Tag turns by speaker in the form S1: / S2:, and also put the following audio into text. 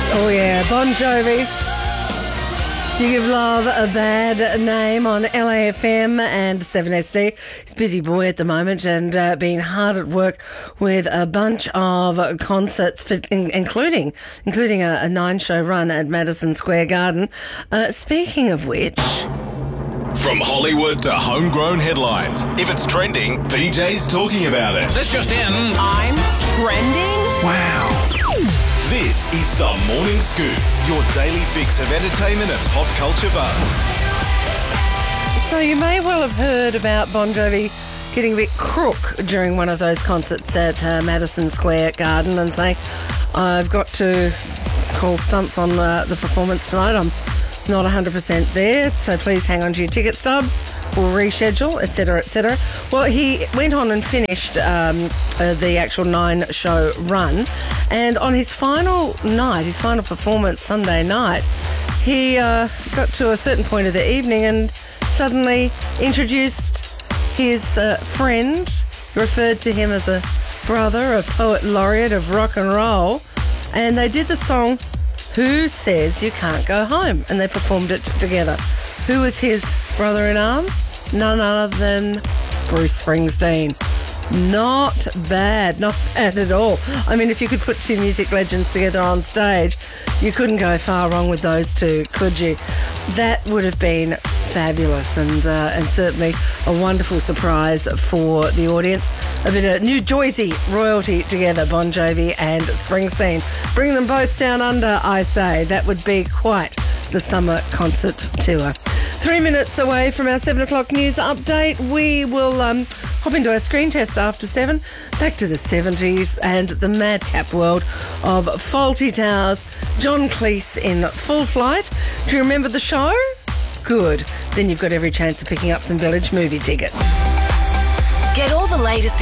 S1: Oh yeah, Bon Jovi. You give love a bad name on LAFM and 7SD. He's a busy boy at the moment and been hard at work with a bunch of concerts, including a 9-show run at Madison Square Garden. Speaking of which...
S2: From Hollywood to homegrown headlines. If it's trending, PJ's talking about it.
S3: This just in.
S4: I'm trending?
S2: Wow. This is the Morning Scoop, your daily fix of entertainment and pop culture buzz.
S1: So you may well have heard about Bon Jovi getting a bit crook during one of those concerts at Madison Square Garden and saying, I've got to call stumps on the performance tonight. I'm not 100% there, so please hang on to your ticket stubs. We'll reschedule, etc., etc. Well, he went on and finished the actual 9-show run, and on his final night, his final performance Sunday night, he got to a certain point of the evening and suddenly introduced his friend, referred to him as a brother, a poet laureate of rock and roll, and they did the song Who Says You Can't Go Home, and they performed it together. Who was his brother-in-arms? None other than Bruce Springsteen. Not bad at all. I mean, if you could put two music legends together on stage, you couldn't go far wrong with those two, could you? That would have been fabulous and certainly a wonderful surprise for the audience. A bit of New Jersey royalty together, Bon Jovi and Springsteen. Bring them both down under, I say. That would be quite the summer concert tour. 3 minutes away from our 7 o'clock news update. We will hop into our screen test after 7. Back to the 70s and the madcap world of Fawlty Towers. John Cleese in Full Flight. Do you remember the show? Good. Then you've got every chance of picking up some Village movie tickets.
S4: Get all the latest